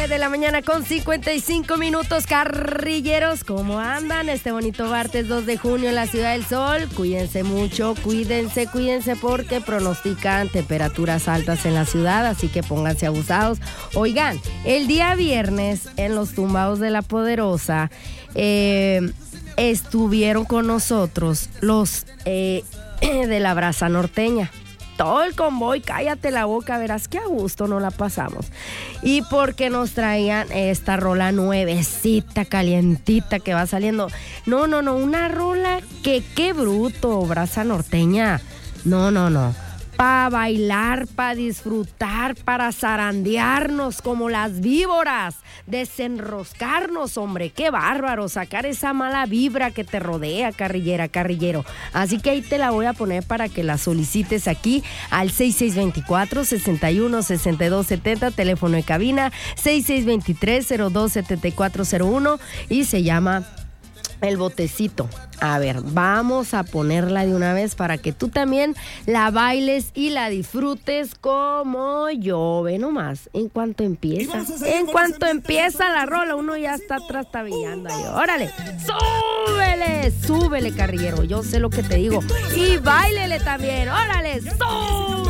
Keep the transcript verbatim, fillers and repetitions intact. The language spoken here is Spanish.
nueve de la mañana con cincuenta y cinco minutos, carrilleros. ¿Cómo andan? Este bonito martes dos de junio en la Ciudad del Sol. Cuídense mucho, cuídense, cuídense porque pronostican temperaturas altas en la ciudad, así que pónganse abusados. Oigan, el día viernes en los tumbados de La Poderosa eh, estuvieron con nosotros los eh, de la Brasa Norteña. Todo el convoy, cállate la boca, verás qué a gusto nos la pasamos. Y porque nos traían esta rola nuevecita, calientita que va saliendo. No, no, no, una rola que qué bruto, Brasa Norteña. No, no, no. Para bailar, para disfrutar, para zarandearnos como las víboras, desenroscarnos, hombre, qué bárbaro, sacar esa mala vibra que te rodea, carrillera, carrillero. Así que ahí te la voy a poner para que la solicites aquí al seis seis dos cuatro, seis uno, seis dos siete cero, teléfono de cabina seis seis dos tres, cero dos siete cuatro cero uno y se llama El Botecito. A ver, vamos a ponerla de una vez para que tú también la bailes y la disfrutes como yo. Ve nomás, en cuanto empieza, en cuanto empieza la rola, uno ya está trastabillando ahí. Órale, súbele, súbele, carrillero, yo sé lo que te digo. Y báilele también, órale, súbele.